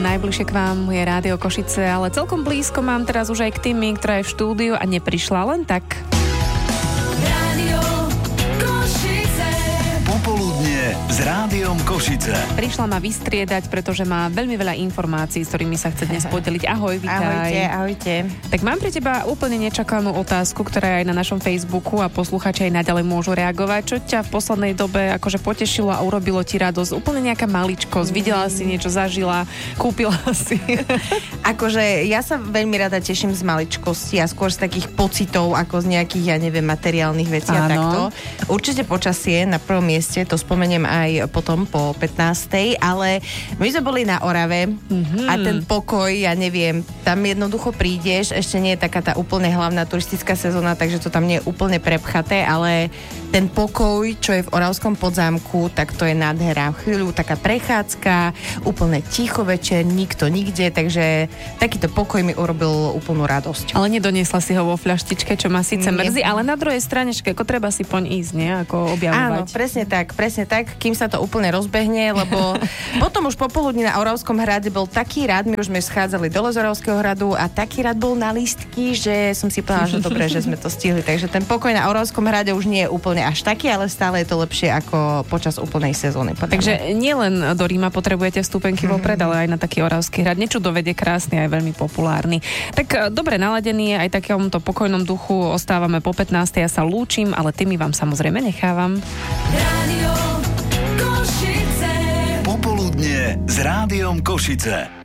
najbližšie k vám je Rádio Košice, ale celkom blízko mám teraz už aj k Tými, ktorá je v štúdiu a neprišla len tak. Popoludnie s Rádiom Košice. Prišla ma vystriedať, pretože má veľmi veľa informácií, s ktorými sa chce dnes podeliť. Ahoj, vitaj. Ahojte. Tak mám pre teba úplne nečakanú otázku, ktorá je aj na našom Facebooku a poslucháči aj naďalej môžu reagovať. Čo ťa v poslednej dobe akože potešilo a urobilo ti radosť? Úplne nejaká maličkosť. Videla si niečo, zažila, kúpila si. Akože ja sa veľmi rada teším z maličkosti a skôr z takých pocitov, ako z nejakých, ja neviem, materiálnych vecí a takto. Určite počasie na prvom mieste, to spomeniem aj potom po 15. Ale my sme boli na Orave a ten pokoj, ja neviem, tam jednoducho prídeš, ešte nie je taká tá úplne hlavná turistická sezóna, takže to tam nie je úplne prepchaté, ale ten pokoj, čo je v Oravskom Podzámku, tak to je nádhera. Chvíľu taká prechádzka, úplne ticho večer, nikto nikde, takže takýto pokoj mi urobil úplnú radosť. Ale nedoniesla si ho vo fľaštičke, čo ma síce mrzí, ale na druhej strane, ako treba si poň ísť, nie? Ako objavovať. Áno, presne tak, kým sa to úplne rozbehne, lebo potom už popoludní na Oravskom hrade bol taký rád, my už sme schádzali dole z Oravského hradu a taký rád bol na lístky, že som si povedala, že dobre, že sme to stihli, takže ten pokoj na Oravskom hrade už nie je úplne až taký, ale stále je to lepšie ako počas úplnej sezóny. Takže nielen do Ríma potrebujete vstupenky vopred, ale aj na taký Oravský hrad. Nečudoved je krásny a je veľmi populárny. Tak dobre naladený, aj takémto pokojnom duchu ostávame po 15. Ja sa lúčim, ale Tými vám samozrejme nechávam. Popoludnie s Rádiom Košice.